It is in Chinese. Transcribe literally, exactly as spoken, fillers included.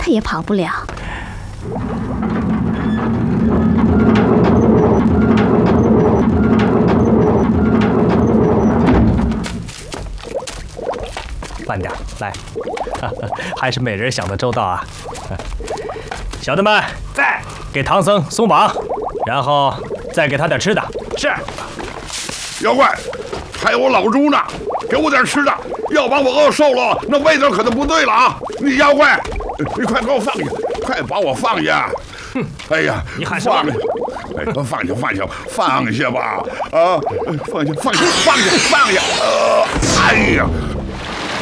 他也跑不了。 慢点，来，还是美人想的周到啊！小的们， 在， 给唐僧松绑，然后再给他点吃的。 是。 妖怪，还有我老猪呢，给我点吃的，要把我饿瘦了，那味道可就不对了啊！你妖怪，你快给我放下，快把我放下！ 哼， 哎呀， 你喊什么？ 哎，放下，放下，放下吧！啊，放下，放下，放下，放下！呃，哎呀！